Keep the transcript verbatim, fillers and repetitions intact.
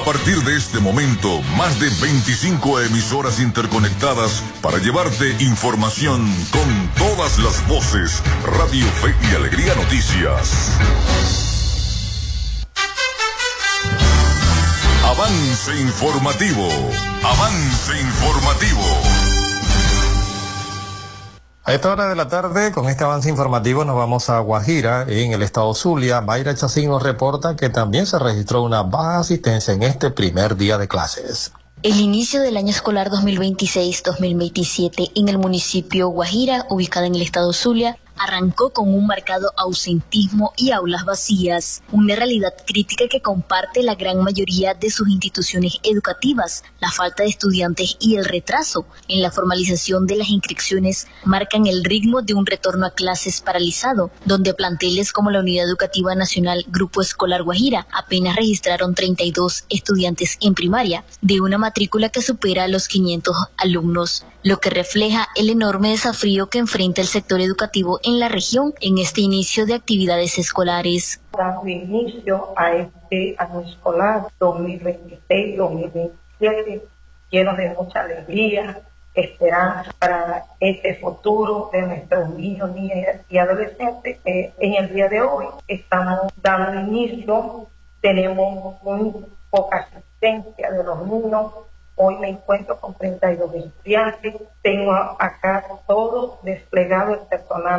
partir de este momento, más de veinticinco emisoras interconectadas para llevarte información con todas las voces. Radio Fe y Alegría Noticias. Avance informativo. Avance informativo. A esta hora de la tarde, con este avance informativo, nos vamos a Guajira, en el estado Zulia. Mayra Chacín nos reporta que también se registró una baja asistencia en este primer día de clases. El inicio del año escolar dos mil veintiséis dos mil veintisiete en el municipio Guajira, ubicada en el estado Zulia, arrancó con un marcado ausentismo y aulas vacías, una realidad crítica que comparte la gran mayoría de sus instituciones educativas. La falta de estudiantes y el retraso en la formalización de las inscripciones marcan el ritmo de un retorno a clases paralizado, donde planteles como la Unidad Educativa Nacional Grupo Escolar Guajira apenas registraron treinta y dos estudiantes en primaria, de una matrícula que supera a los quinientos alumnos, lo que refleja el enorme desafío que enfrenta el sector educativo en la región en este inicio de actividades escolares. Dando inicio a este año escolar dos mil veintiséis dos mil veintisiete, lleno de mucha alegría, esperanza para este futuro de nuestros niños, niñas y adolescentes. Eh, en el día de hoy estamos dando inicio, tenemos muy poca asistencia de los niños. Hoy me encuentro con treinta y dos estudiantes, tengo acá todo desplegado el personal